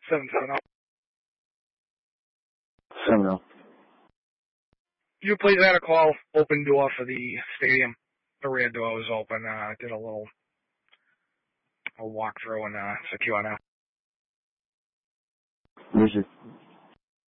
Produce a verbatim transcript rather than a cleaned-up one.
seven seven zero. seven zero. You please had a call, open door for the stadium. The rear door was open. Uh, did a little a walkthrough and uh, secure now. Music.